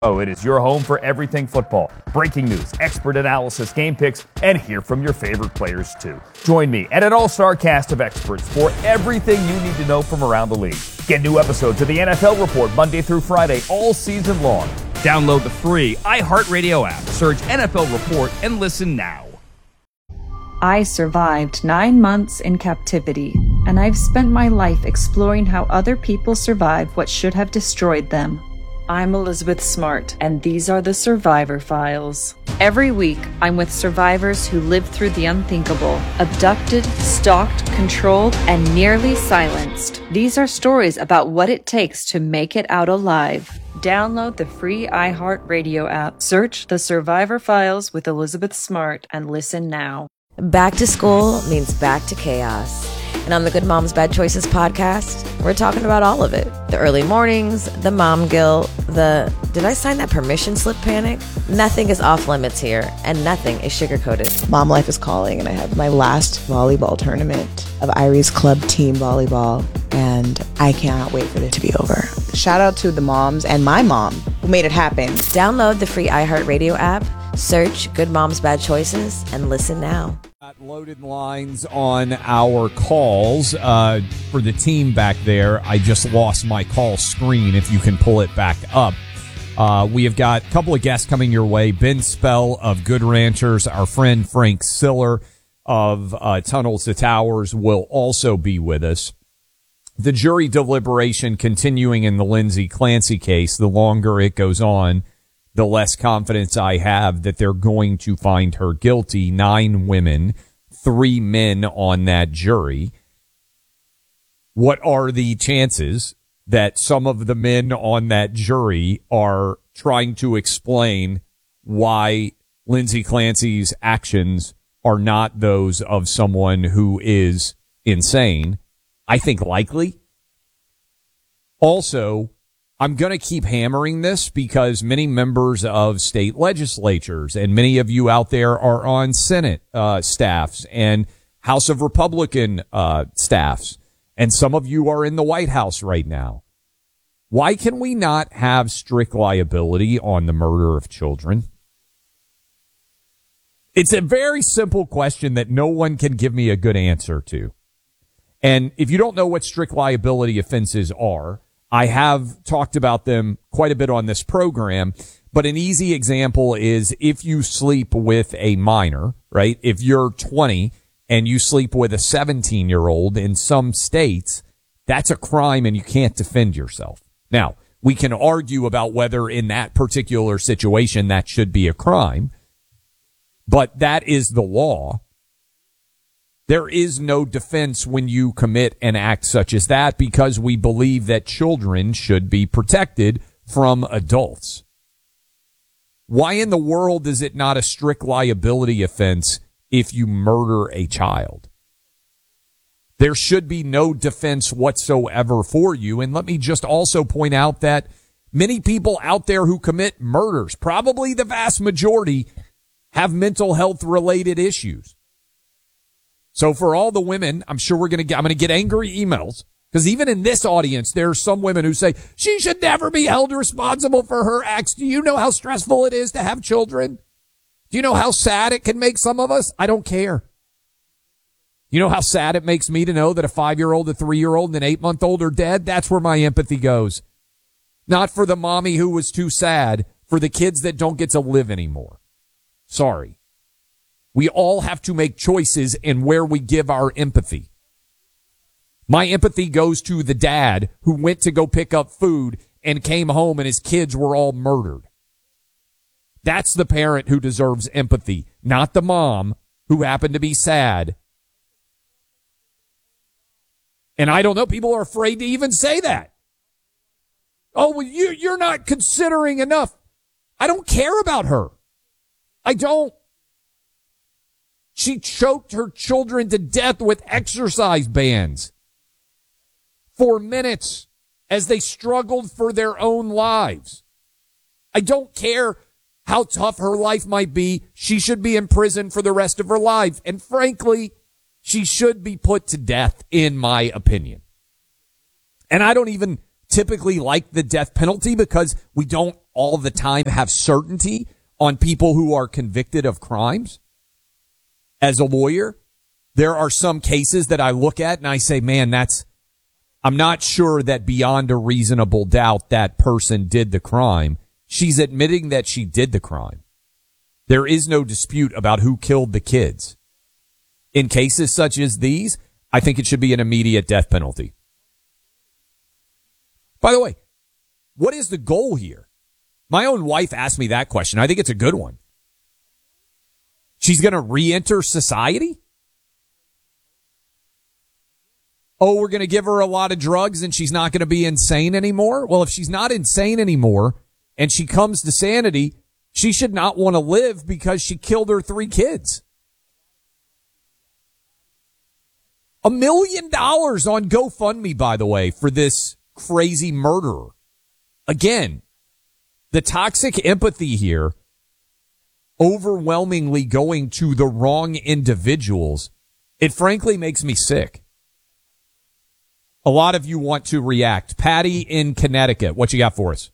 Oh, it is your home for everything football. Breaking news, expert analysis, game picks, and hear from your favorite players too. Join me and an all-star cast of experts for everything you need to know from around the league. Get new episodes of the NFL Report Monday through Friday all season long. Download the free iHeartRadio app, search NFL Report, and listen now. I survived 9 months in captivity, and I've spent my life exploring how other people survive what should have destroyed them. I'm Elizabeth Smart, and these are the Survivor Files. Every week, I'm with survivors who lived through the unthinkable, abducted, stalked, controlled, and nearly silenced. These are stories about what it takes to make it out alive. Download the free iHeartRadio app, search The Survivor Files with Elizabeth Smart, and listen now. Back to school means back to chaos. And on the Good Moms Bad Choices podcast, we're talking about all of it. The early mornings, the mom guilt, the did I sign that permission slip panic? Nothing is off limits here, and nothing is sugar-coated. Mom life is calling, and I have my last volleyball tournament of Irie's Club team volleyball, and I cannot wait for it to be over. Shout out to the moms and my mom who made it happen. Download the free iHeartRadio app, search Good Moms Bad Choices, and listen now. Loaded lines on our calls for the team back there. I just lost my call screen. If you can pull it back up. We have got a couple of guests coming your way. Ben Spell of Good Ranchers, our friend Frank Siller of Tunnels to Towers will also be with us. The jury deliberation continuing in the Lindsay Clancy case. The longer it goes on, the less confidence I have that they're going to find her guilty. 9 women, 3 men on that jury. What are the chances that some of the men on that jury are trying to explain why Lindsay Clancy's actions are not those of someone who is insane? I think likely. Also, I'm going to keep hammering this because many members of state legislatures and many of you out there are on Senate staffs and House of Republican staffs, and some of you are in the White House right now. Why can we not have strict liability on the murder of children? It's a very simple question that no one can give me a good answer to. And if you don't know what strict liability offenses are, I have talked about them quite a bit on this program, but an easy example is if you sleep with a minor, right? If you're 20 and you sleep with a 17-year-old in some states, that's a crime and you can't defend yourself. Now, we can argue about whether in that particular situation that should be a crime, but that is the law. There is no defense when you commit an act such as that because we believe that children should be protected from adults. Why in the world is it not a strict liability offense if you murder a child? There should be no defense whatsoever for you. And let me just also point out that many people out there who commit murders, probably the vast majority, have mental health related issues. So for all the women, I'm sure I'm going to get angry emails because even in this audience, there are some women who say she should never be held responsible for her acts. Do you know how stressful it is to have children? Do you know how sad it can make some of us? I don't care. You know how sad it makes me to know that a 5-year-old, a 3-year-old, and an 8-month-old are dead? That's where my empathy goes. Not for the mommy who was too sad, for the kids that don't get to live anymore. Sorry. We all have to make choices in where we give our empathy. My empathy goes to the dad who went to go pick up food and came home and his kids were all murdered. That's the parent who deserves empathy, not the mom who happened to be sad. And I don't know, people are afraid to even say that. Oh, well, you're not considering enough. I don't care about her. I don't. She choked her children to death with exercise bands for minutes as they struggled for their own lives. I don't care how tough her life might be. She should be in prison for the rest of her life. And frankly, she should be put to death, in my opinion. And I don't even typically like the death penalty because we don't all the time have certainty on people who are convicted of crimes. As a lawyer, there are some cases that I look at and I say, man, I'm not sure that beyond a reasonable doubt that person did the crime. She's admitting that she did the crime. There is no dispute about who killed the kids. In cases such as these, I think it should be an immediate death penalty. By the way, what is the goal here? My own wife asked me that question. I think it's a good one. She's going to re-enter society? Oh, we're going to give her a lot of drugs and she's not going to be insane anymore? Well, if she's not insane anymore and she comes to sanity, she should not want to live because she killed her 3 kids. $1 million on GoFundMe, by the way, for this crazy murderer. Again, the toxic empathy here overwhelmingly going to the wrong individuals. It frankly makes me sick. A lot of you want to react. Patty in Connecticut, what you got for us?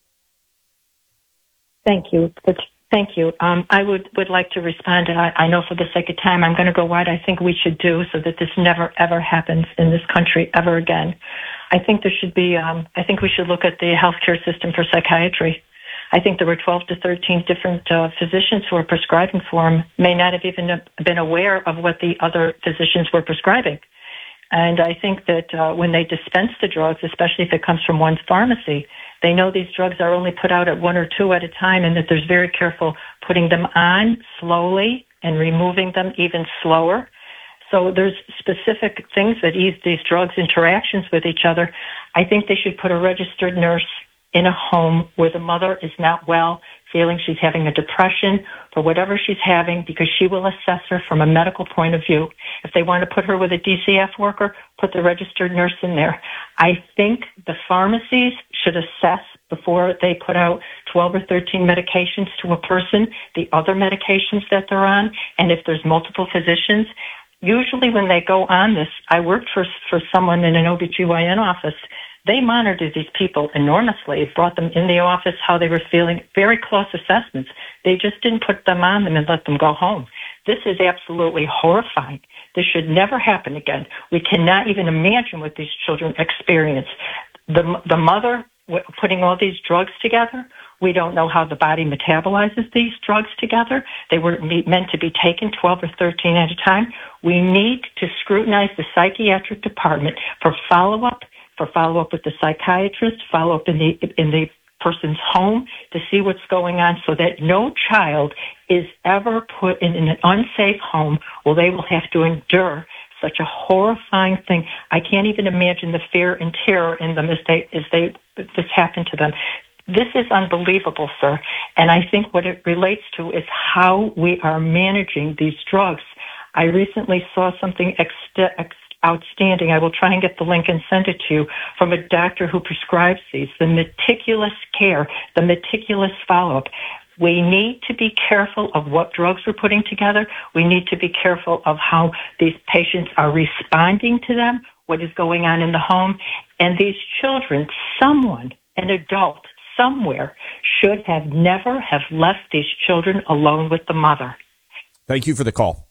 Thank you. Thank you. I would like to respond, and I know for the sake of time, I'm going to go what I think we should do so that this never, ever happens in this country ever again. I think there should be, I think we should look at the healthcare system for psychiatry. I think there were 12 to 13 different physicians who were prescribing for him, may not have even been aware of what the other physicians were prescribing. And I think that when they dispense the drugs, especially if it comes from one's pharmacy, they know these drugs are only put out at 1 or 2 at a time, and that there's very careful putting them on slowly and removing them even slower. So there's specific things that ease these drugs' interactions with each other. I think they should put a registered nurse in a home where the mother is not well, feeling she's having a depression for whatever she's having, because she will assess her from a medical point of view. If they want to put her with a DCF worker, put the registered nurse in there. I think the pharmacies should assess before they put out 12 or 13 medications to a person, the other medications that they're on, and if there's multiple physicians. Usually when they go on this, I worked for someone in an OBGYN office. They monitored these people enormously. It brought them in the office, how they were feeling, very close assessments. They just didn't put them on them and let them go home. This is absolutely horrifying. This should never happen again. We cannot even imagine what these children experience. The mother putting all these drugs together, we don't know how the body metabolizes these drugs together. They were meant to be taken 12 or 13 at a time. We need to scrutinize the psychiatric department for follow-up with the psychiatrist, follow-up in the person's home to see what's going on, so that no child is ever put in an unsafe home where they will have to endure such a horrifying thing. I can't even imagine the fear and terror in them as this happened to them. This is unbelievable, sir. And I think what it relates to is how we are managing these drugs. I recently saw something outstanding. I will try and get the link and send it to you, from a doctor who prescribes these. The meticulous care, the meticulous follow-up. We need to be careful of what drugs we're putting together. We need to be careful of how these patients are responding to them, what is going on in the home. And these children, someone, an adult, somewhere, should have never have left these children alone with the mother. Thank you for the call.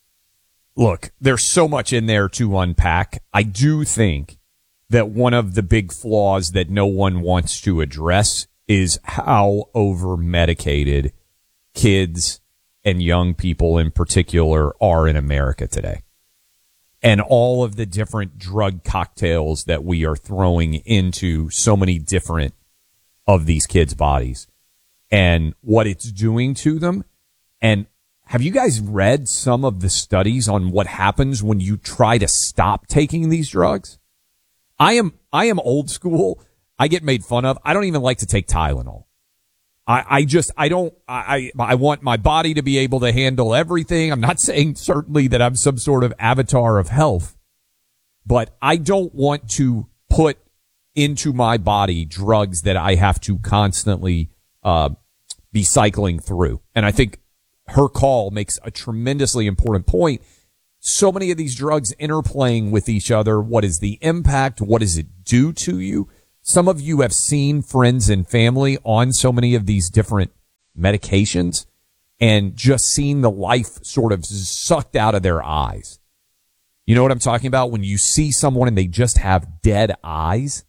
Look, there's so much in there to unpack. I do think that one of the big flaws that no one wants to address is how over-medicated kids and young people in particular are in America today. And all of the different drug cocktails that we are throwing into so many different of these kids' bodies and what it's doing to them. And have you guys read some of the studies on what happens when you try to stop taking these drugs? I am old school. I get made fun of. I don't even like to take Tylenol. I want my body to be able to handle everything. I'm not saying certainly that I'm some sort of avatar of health, but I don't want to put into my body drugs that I have to constantly be cycling through. And I think her call makes a tremendously important point. So many of these drugs interplaying with each other. What is the impact? What does it do to you? some of you have seen friends and family on so many of these different medications and just seen the life sort of sucked out of their eyes. You know what I'm talking about? When you see someone and they just have dead eyes,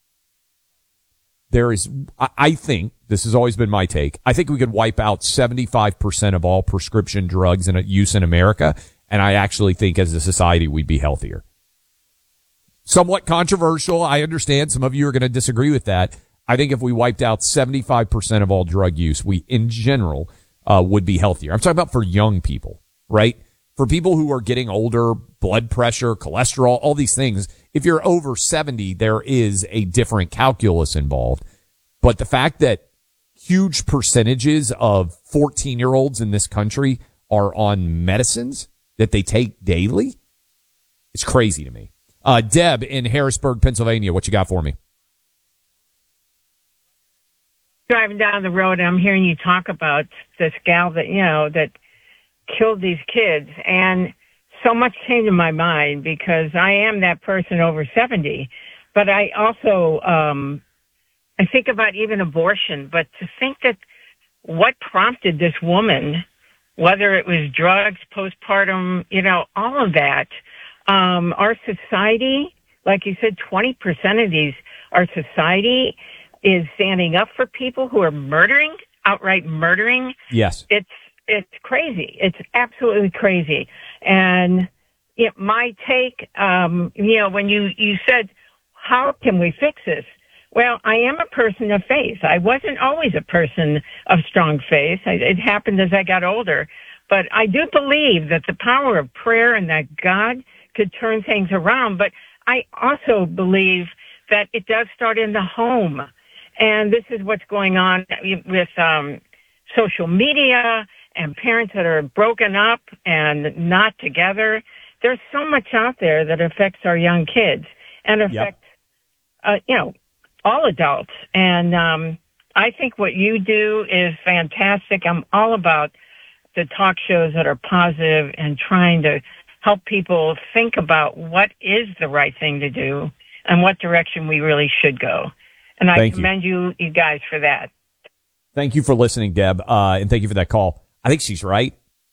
I think, this has always been my take, I think we could wipe out 75% of all prescription drugs in use in America, and I actually think as a society we'd be healthier. Somewhat controversial, I understand. Some of you are going to disagree with that. I think if we wiped out 75% of all drug use, we, in general, would be healthier. I'm talking about for young people, right? For people who are getting older, blood pressure, cholesterol, all these things, if you're over 70, there is a different calculus involved. But the fact that huge percentages of 14-year-olds in this country are on medicines that they take daily, it's crazy to me. Deb in Harrisburg, Pennsylvania, what you got for me? Driving down the road, I'm hearing you talk about this gal that, that killed these kids. And so much came to my mind because I am that person over 70. But I also, I think about even abortion. But to think that what prompted this woman, whether it was drugs, postpartum, all of that, our society, like you said, 20% of our society is standing up for people who are outright murdering. Yes. It's crazy. It's absolutely crazy. And my take, when you said, how can we fix this? Well, I am a person of faith. I wasn't always a person of strong faith. It happened as I got older. But I do believe that the power of prayer and that God could turn things around. But I also believe that it does start in the home. And this is what's going on with social media and parents that are broken up and not together. There's so much out there that affects our young kids and affects, all adults. And I think what you do is fantastic. I'm all about the talk shows that are positive and trying to help people think about what is the right thing to do and what direction we really should go. And I commend you guys for that. Thank you for listening, Deb, and thank you for that call. I think she's right.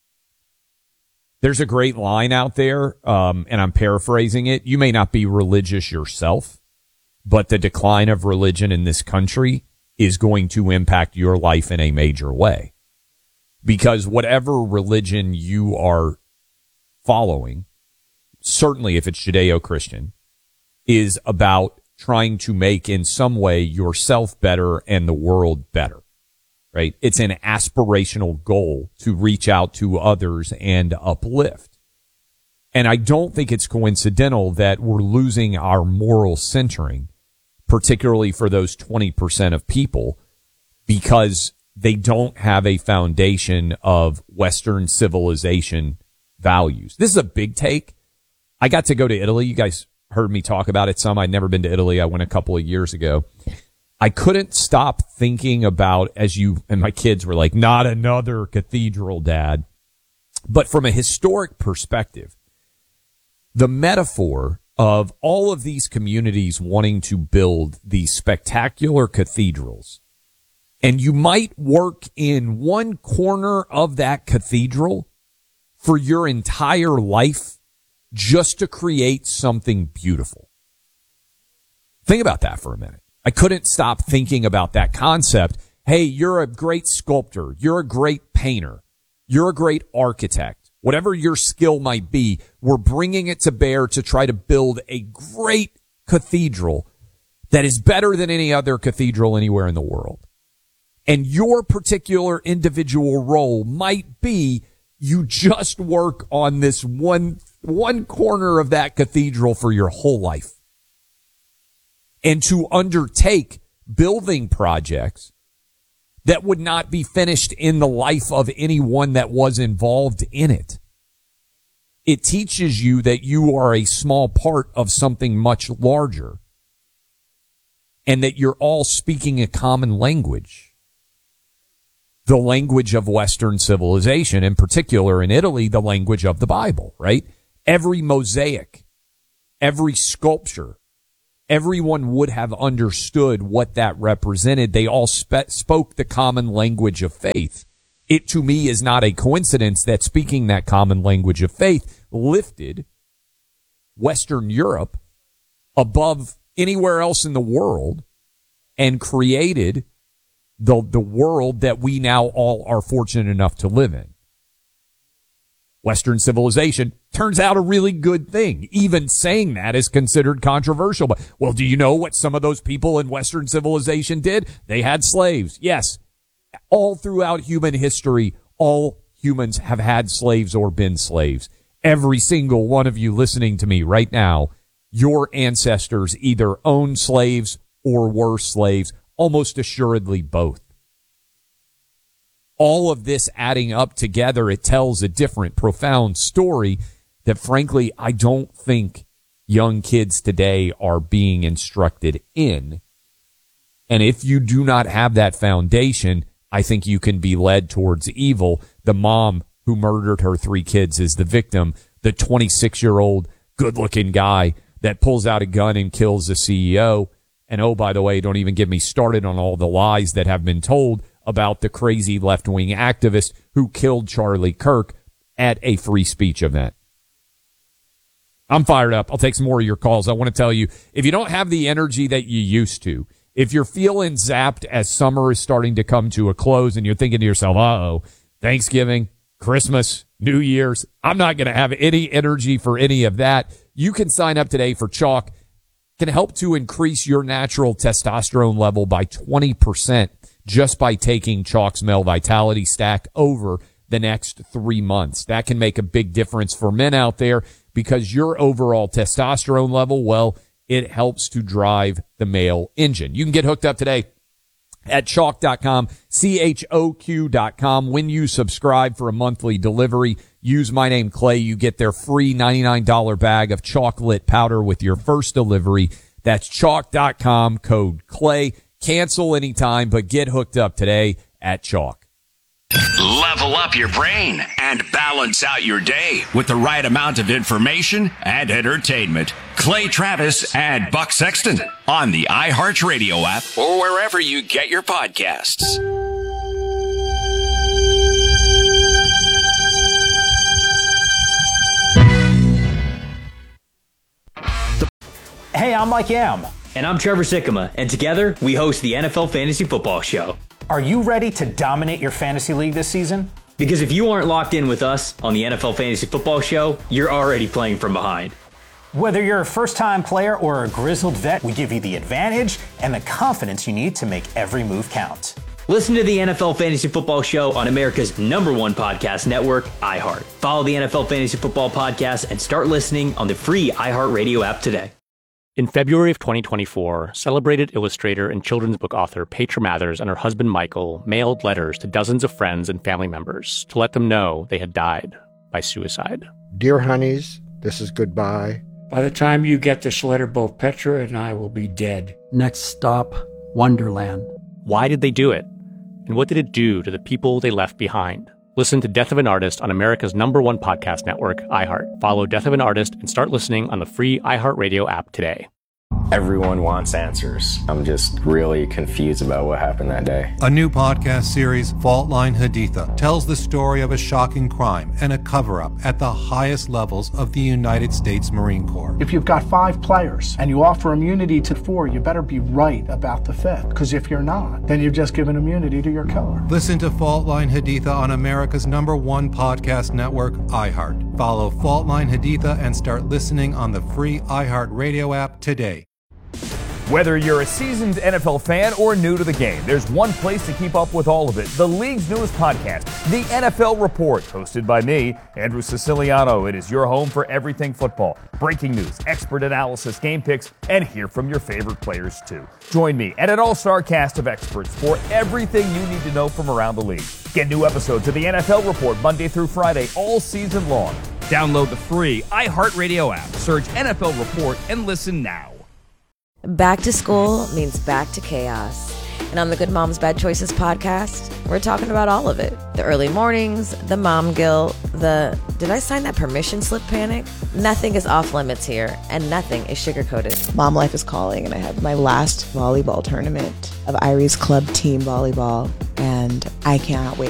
There's a great line out there, and I'm paraphrasing it. You may not be religious yourself, but the decline of religion in this country is going to impact your life in a major way. Because whatever religion you are following, certainly if it's Judeo-Christian, is about trying to make in some way yourself better and the world better, right? It's an aspirational goal to reach out to others and uplift. And I don't think it's coincidental that we're losing our moral centering, particularly for those 20% of people, because they don't have a foundation of Western civilization values. This is a big take. I got to go to Italy. You guys heard me talk about it some. I'd never been to Italy. I went a couple of years ago. I couldn't stop thinking about, as you and my kids were like, not another cathedral, Dad. But from a historic perspective, the metaphor of all of these communities wanting to build these spectacular cathedrals, and you might work in one corner of that cathedral for your entire life just to create something beautiful. Think about that for a minute. I couldn't stop thinking about that concept. Hey, you're a great sculptor. You're a great painter. You're a great architect. Whatever your skill might be, we're bringing it to bear to try to build a great cathedral that is better than any other cathedral anywhere in the world. And your particular individual role might be you just work on this one corner of that cathedral for your whole life. And to undertake building projects that would not be finished in the life of anyone that was involved in it. It teaches you that you are a small part of something much larger and that you're all speaking a common language. The language of Western civilization, in particular in Italy, the language of the Bible, right? Every mosaic, every sculpture, everyone would have understood what that represented. They all spoke the common language of faith. It, to me, is not a coincidence that speaking that common language of faith lifted Western Europe above anywhere else in the world and created the world that we now all are fortunate enough to live in. Western civilization turns out a really good thing. Even saying that is considered controversial. But, well, do you know what some of those people in Western civilization did? They had slaves. Yes. All throughout human history, all humans have had slaves or been slaves. Every single one of you listening to me right now, your ancestors either owned slaves or were slaves, almost assuredly both. All of this adding up together, it tells a different, profound story that, frankly, I don't think young kids today are being instructed in. And if you do not have that foundation, I think you can be led towards evil. The mom who murdered her 3 kids is the victim. The 26-year-old good-looking guy that pulls out a gun and kills the CEO. And, oh, by the way, don't even get me started on all the lies that have been told about the crazy left-wing activist who killed Charlie Kirk at a free speech event. I'm fired up. I'll take some more of your calls. I want to tell you, if you don't have the energy that you used to, if you're feeling zapped as summer is starting to come to a close and you're thinking to yourself, uh-oh, Thanksgiving, Christmas, New Year's, I'm not going to have any energy for any of that. You can sign up today for Chalk. Can help to increase your natural testosterone level by 20% just by taking Chalk's Male Vitality Stack over the next 3 months. That can make a big difference for men out there because your overall testosterone level, well, it helps to drive the male engine. You can get hooked up today at chalk.com, CHOQ.com. When you subscribe for a monthly delivery, use my name Clay. You get their free $99 bag of chocolate powder with your first delivery. That's chalk.com, code Clay. Cancel anytime, but get hooked up today at Chalk. Level up your brain and balance out your day with the right amount of information and entertainment. Clay Travis and Buck Sexton on the iHeartRadio app or wherever you get your podcasts. Hey, I'm Mike Yam. And I'm Trevor Sikkema, and together we host the NFL Fantasy Football Show. Are you ready to dominate your fantasy league this season? Because if you aren't locked in with us on the NFL Fantasy Football Show, you're already playing from behind. Whether you're a first-time player or a grizzled vet, we give you the advantage and the confidence you need to make every move count. Listen to the NFL Fantasy Football Show on America's #1 podcast network, iHeart. Follow the NFL Fantasy Football Podcast and start listening on the free iHeartRadio app today. In February of 2024, celebrated illustrator and children's book author Petra Mathers and her husband Michael mailed letters to dozens of friends and family members to let them know they had died by suicide. Dear honeys, this is goodbye. By the time you get this letter, both Petra and I will be dead. Next stop, Wonderland. Why did they do it? And what did it do to the people they left behind? Listen to Death of an Artist on America's #1 podcast network, iHeart. Follow Death of an Artist and start listening on the free iHeartRadio app today. Everyone wants answers. I'm just really confused about what happened that day. A new podcast series, Fault Line Haditha, tells the story of a shocking crime and a cover-up at the highest levels of the United States Marine Corps. If you've got 5 players and you offer immunity to 4, you better be right about the 5th. Because if you're not, then you've just given immunity to your killer. Listen to Fault Line Haditha on America's #1 podcast network, iHeart. Follow Fault Line Haditha and start listening on the free iHeartRadio app today. Whether you're a seasoned NFL fan or new to the game, there's one place to keep up with all of it. The league's newest podcast, The NFL Report, hosted by me, Andrew Siciliano. It is your home for everything football. Breaking news, expert analysis, game picks, and hear from your favorite players too. Join me and an all-star cast of experts for everything you need to know from around the league. Get new episodes of The NFL Report Monday through Friday all season long. Download the free iHeartRadio app. Search NFL Report and listen now. Back to school means back to chaos. And on the Good Moms Bad Choices podcast, we're talking about all of it. The early mornings, the mom guilt, the did I sign that permission slip panic? Nothing is off limits here, and nothing is sugar-coated. Mom life is calling, and I have my last volleyball tournament of Iris Club Team Volleyball, and I cannot wait